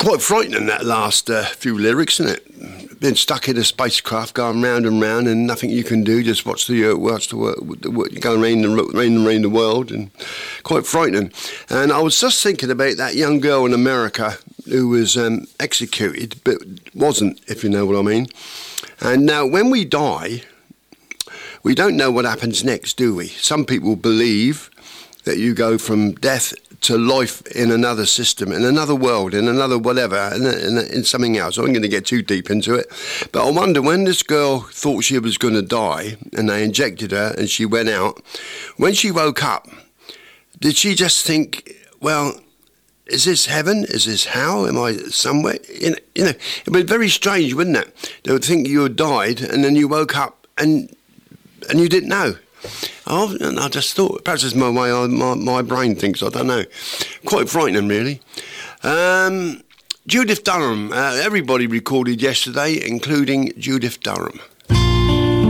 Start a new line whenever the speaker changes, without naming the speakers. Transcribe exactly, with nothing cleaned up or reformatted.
quite frightening, that last uh, few lyrics, isn't it? Being stuck in a spacecraft, going round and round, and nothing you can do. Just watch the uh, watch the work, go rain and rain and rain the world, and quite frightening. And I was just thinking about that young girl in America who was um, executed, but wasn't, if you know what I mean. And now, when we die, we don't know what happens next, do we? Some people believe that you go from death to life in another system, in another world, in another whatever, in, in, in something else. I ain't going to get too deep into it. But I wonder, when this girl thought she was going to die and they injected her and she went out, when she woke up, did she just think, well, is this heaven? Is this hell? Am I somewhere? You know, you know, it would be very strange, wouldn't it? They would think you had died and then you woke up and and you didn't know. Oh, and I just thought, perhaps it's my way I, my, my brain thinks, I don't know. Quite frightening, really. Um, Judith Durham, uh, everybody recorded yesterday, including Judith Durham.